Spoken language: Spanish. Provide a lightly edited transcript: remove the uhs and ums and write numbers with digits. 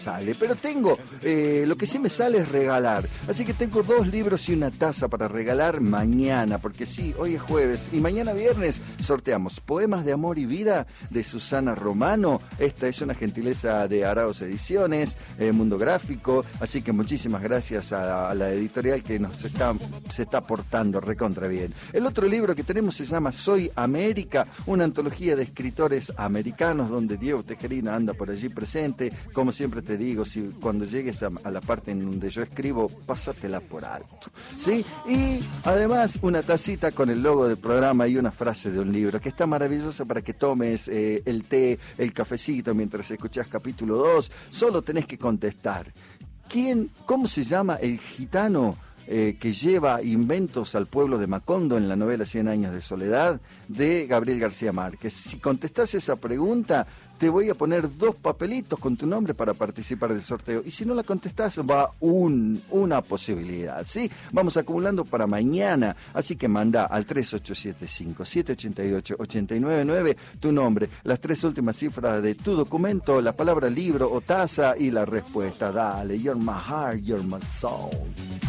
sale, pero tengo, lo que sí me sale es regalar, así que tengo 2 libros y una taza para regalar mañana, porque sí, hoy es jueves y mañana viernes sorteamos Poemas de Amor y Vida de Susana Romano. Esta es una gentileza de Araos Ediciones, Mundo Gráfico, así que muchísimas gracias a la editorial que se está portando recontra bien. El otro libro que tenemos se llama Soy América, una antología de escritores americanos donde Diego Tejerina anda por allí presente. Como siempre te digo, si cuando llegues a la parte en donde yo escribo, pásatela por alto, ¿sí? Y además una tacita con el logo del programa y una frase de un libro que está maravillosa para que tomes el té, el cafecito mientras escuchás capítulo 2. Solo tenés que contestar: ¿cómo se llama el gitano que lleva inventos al pueblo de Macondo en la novela 100 años de soledad de Gabriel García Márquez? Si contestás esa pregunta, te voy a poner 2 papelitos con tu nombre para participar del sorteo. Y si no la contestás, va una posibilidad, ¿sí? Vamos acumulando para mañana. Así que manda al 3875-788-899 tu nombre, las 3 últimas cifras de tu documento, la palabra libro o taza y la respuesta. Dale, you're my heart, you're my soul.